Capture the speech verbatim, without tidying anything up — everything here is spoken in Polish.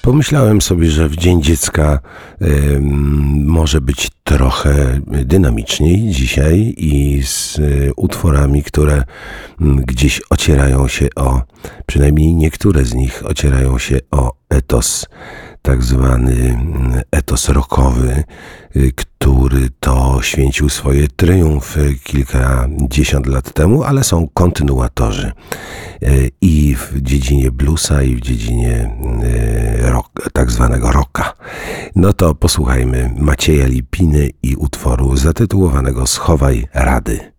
Pomyślałem sobie, że w Dzień Dziecka y, może być trochę dynamiczniej dzisiaj i z y, utworami, które y, gdzieś ocierają się o, przynajmniej niektóre z nich ocierają się o etos, tak zwany etos rockowy, y, który to święcił swoje triumfy kilkadziesiąt lat temu, ale są kontynuatorzy y, i w dziedzinie bluesa, i w dziedzinie y, rock, tak zwanego rocka. No to posłuchajmy Macieja Lipiny i utworu zatytułowanego Schowaj Rady.